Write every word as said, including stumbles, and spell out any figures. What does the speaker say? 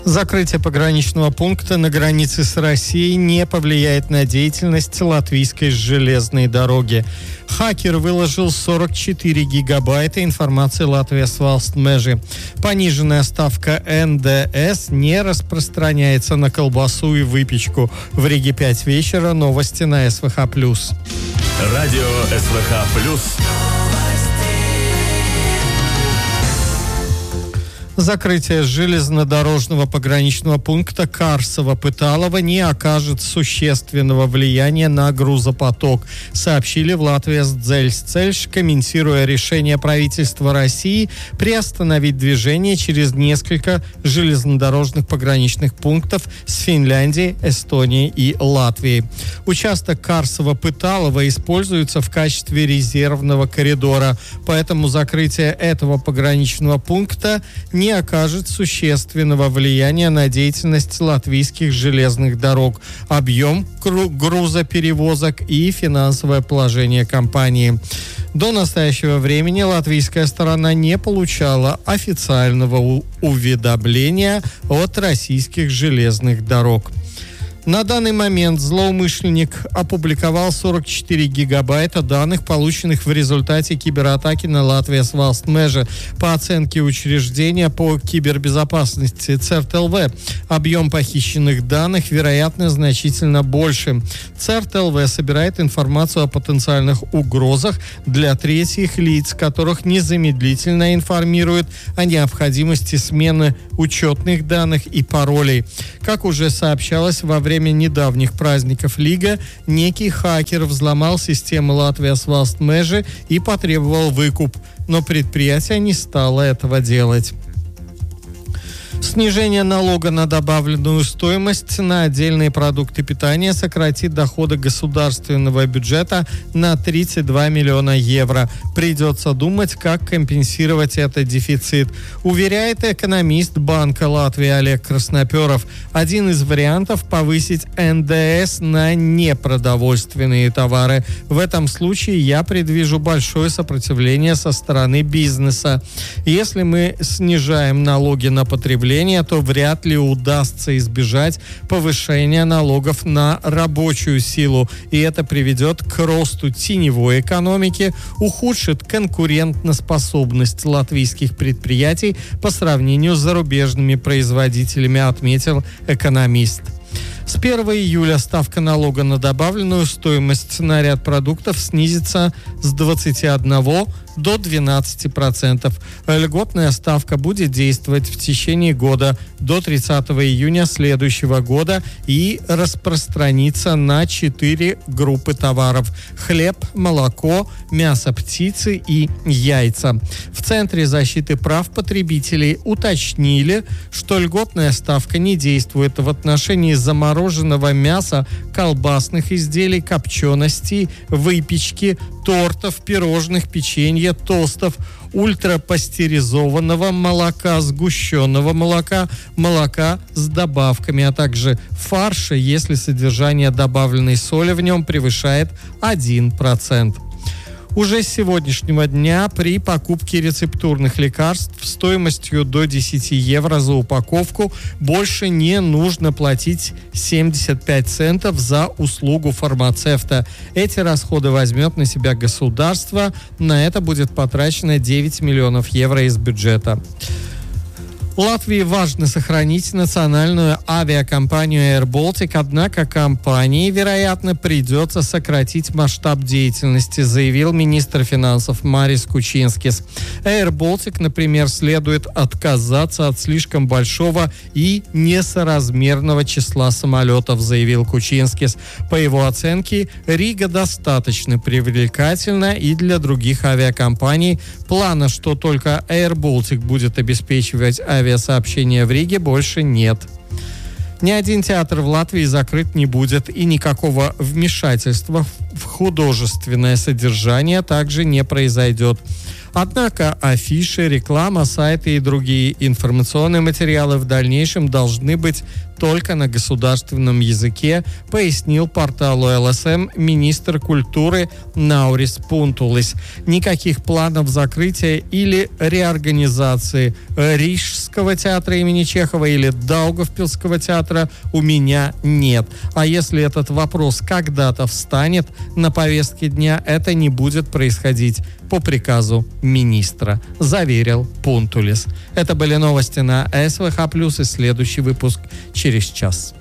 Закрытие пограничного пункта на границе с Россией не повлияет на деятельность латвийской железной дороги. Хакер выложил сорок четыре гигабайта информации Латвijas valsts meži. Пониженная ставка эн дэ эс не распространяется на колбасу и выпечку. В Риге пять вечера. Новости на эс вэ ха плюс. Радио эс вэ ха плюс. Закрытие железнодорожного пограничного пункта Карсово-Пыталово не окажет существенного влияния на грузопоток, сообщили в Латвijas Dzeļceļš, комментируя решение правительства России приостановить движение через несколько железнодорожных пограничных пунктов с Финляндией, Эстонией и Латвией. Участок Карсово-Пыталово используется в качестве резервного коридора, поэтому закрытие этого пограничного пункта не не окажет существенного влияния на деятельность латвийских железных дорог, объем грузоперевозок и финансовое положение компании. До настоящего времени латвийская сторона не получала официального уведомления от российских железных дорог. На данный момент злоумышленник опубликовал сорок четыре гигабайта данных, полученных в результате кибератаки на Латвijas valsts meži. По оценке учреждения по кибербезопасности церт эл вэ, объем похищенных данных, вероятно, значительно больше. церт эл вэ собирает информацию о потенциальных угрозах для третьих лиц, которых незамедлительно информирует о необходимости смены учетных данных и паролей. Как уже сообщалось, во время Во время недавних праздников Лига некий хакер взломал систему Латвijas valsts meži и потребовал выкуп, но предприятие не стало этого делать. Снижение налога на добавленную стоимость на отдельные продукты питания сократит доходы государственного бюджета на тридцать два миллиона евро. Придется думать, как компенсировать этот дефицит, уверяет экономист Банка Латвии Олег Красноперов. Один из вариантов – повысить эн дэ эс на непродовольственные товары. В этом случае я предвижу большое сопротивление со стороны бизнеса. Если мы снижаем налоги на потребление, то вряд ли удастся избежать повышения налогов на рабочую силу, и это приведет к росту теневой экономики, ухудшит конкурентоспособность латвийских предприятий по сравнению с зарубежными производителями, отметил экономист. С первого июля ставка налога на добавленную стоимость на ряд продуктов снизится с двадцати одного до двенадцати процентов. Льготная ставка будет действовать в течение года до тридцатого июня следующего года и распространится на четыре группы товаров: хлеб, молоко, мясо птицы и яйца. В Центре защиты прав потребителей уточнили, что льготная ставка не действует в отношении замороженного мяса, колбасных изделий, копченостей, выпечки, тортов, пирожных, печенья, тостов, ультрапастеризованного молока, сгущенного молока, молока с добавками, а также фарша, если содержание добавленной соли в нем превышает один процент. Уже с сегодняшнего дня при покупке рецептурных лекарств стоимостью до десяти евро за упаковку больше не нужно платить семьдесят пять центов за услугу фармацевта. Эти расходы возьмет на себя государство. На это будет потрачено девять миллионов евро из бюджета. Латвии важно сохранить национальную авиакомпанию Air Baltic, однако компании, вероятно, придется сократить масштаб деятельности, заявил министр финансов Марис Кучинскис. Air Baltic, например, следует отказаться от слишком большого и несоразмерного числа самолетов, заявил Кучинскис. По его оценке, Рига достаточно привлекательна и для других авиакомпаний. Плана, что только Air Baltic будет обеспечивать авиакомпанию, Авиасообщения в Риге, больше нет. Ни один театр в Латвии закрыт не будет, и никакого вмешательства в художественное содержание также не произойдет. Однако афиши, реклама, сайты и другие информационные материалы в дальнейшем должны быть только на государственном языке, пояснил порталу эл эс эм министр культуры Наурис Пунтулис. Никаких планов закрытия или реорганизации Рижского театра имени Чехова или Даугавпилского театра у меня нет. А если этот вопрос когда-то встанет на повестке дня, это не будет происходить по приказу министра, заверил Пунтулис. Это были новости на эс вэ ха плюс, и следующий выпуск через час.